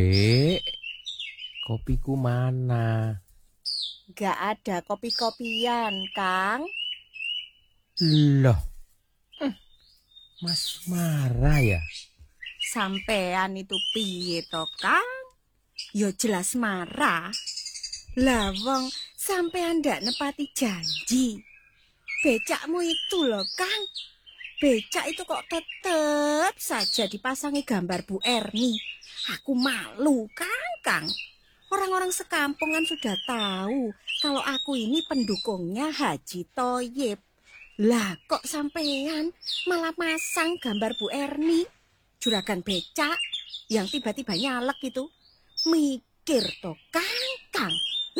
Dek, kopiku mana? Gak ada kopi-kopian, Kang. Loh, Mas marah ya? Sampean itu piye to, Kang? Yo jelas marah. Lah wong sampean ndak nepati janji. Becakmu itu loh, Kang. Becak itu kok tetep saja dipasangi gambar Bu Erni. Aku malu, Kang. Orang-orang sekampungan sudah tahu kalau aku ini pendukungnya Haji Thoyib. Lah kok sampean malah masang gambar Bu Erni, juragan becak yang tiba-tiba nyalek itu. Mikir toh, Kang.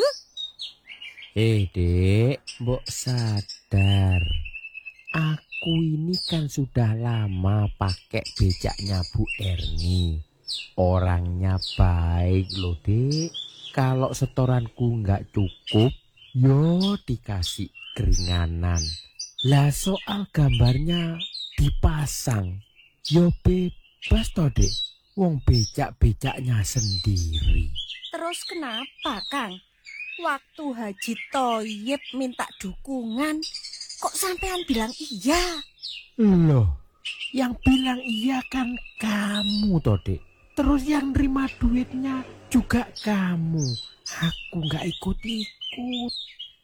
Dek, mbok sadar. Aku ini kan sudah lama pakai becaknya Bu Erni. Orangnya baik loh, Dek. Kalau setoranku nggak cukup, yo dikasih keringanan. Lah soal gambarnya dipasang, yo bebas toh, Dek. Wong becak-becaknya sendiri. Terus kenapa, Kang? Waktu Haji Thoyib minta dukungan, kok sampean bilang iya? Loh, yang bilang iya kan kamu toh, Dek. Terus yang nerima duitnya juga kamu. Aku nggak ikut-ikut.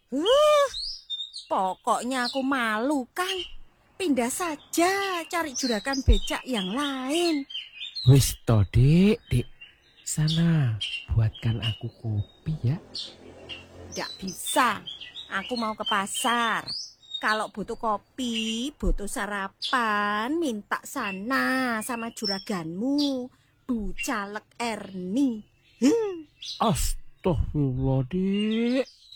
Pokoknya aku malu, Kang. Pindah saja cari juragan becak yang lain. Wis toh, Dek. Sana buatkan aku kopi ya. Tidak bisa. Aku mau ke pasar. Kalau butuh kopi, butuh sarapan, minta sana sama juraganmu, Bu Caleg Erni. Astagfirullah, Dek.